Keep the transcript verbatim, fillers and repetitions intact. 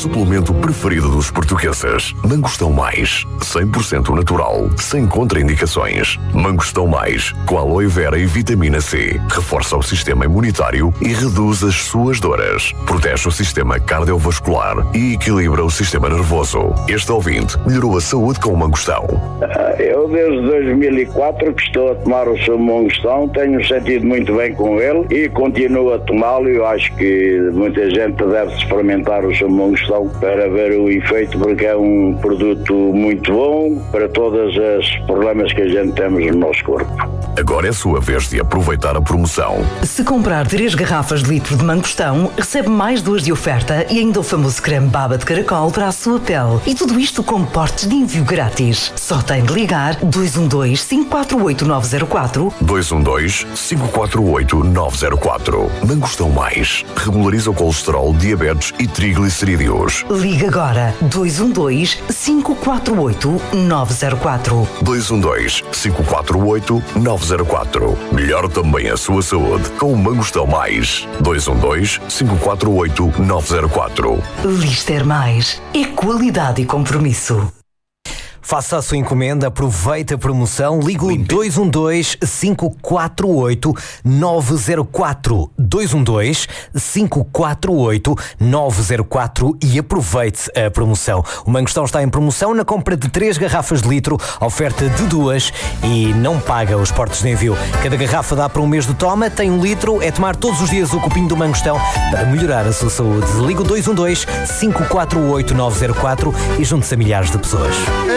suplemento preferido dos portugueses. Mangostão Mais, cem por cento natural, sem contraindicações. Mangostão Mais, com aloe vera e vitamina C. Reforça o sistema imunitário e reduz as suas dores. Protege o sistema cardiovascular e equilibra o sistema nervoso. Este ouvinte melhorou a saúde com o mangostão. Eu desde dois mil e quatro que estou a tomar o seu mangostão, tenho sentido muito bem com ele e continuo a tomá-lo. Eu acho que muita gente deve experimentar o seu mangostão para ver o efeito, porque é um produto muito bom para todos os problemas que a gente temos no nosso corpo. Agora é a sua vez de aproveitar a promoção. Se comprar três garrafas de litro de mangostão, recebe mais duas de oferta e ainda o famoso creme baba de caracol para a sua pele. E tudo isto com portes de envio grátis. Só tem de ligar dois um dois, cinco quatro oito, nove zero quatro. dois um dois, cinco quatro oito, nove zero quatro. Mangostão Mais. Regulariza o colesterol, diabetes e triglicerídeos. Liga agora dois um dois, cinco quatro oito, nove zero quatro. dois um dois, cinco quatro oito, nove zero quatro. Melhor também a sua saúde com o Mangostão Mais. dois um dois, cinco quatro oito, nove zero quatro. Lister Mais. É qualidade e compromisso. Faça a sua encomenda, aproveite a promoção, ligue o dois um dois, cinco quatro oito, nove zero quatro. dois um dois, cinco quatro oito, nove zero quatro e aproveite a promoção. O Mangostão está em promoção na compra de três garrafas de litro, oferta de duas e não paga os portos de envio. Cada garrafa dá para um mês de toma, tem um litro, é tomar todos os dias o copinho do Mangostão para melhorar a sua saúde. Ligue o dois um dois, cinco quatro oito, nove zero quatro e junte-se a milhares de pessoas.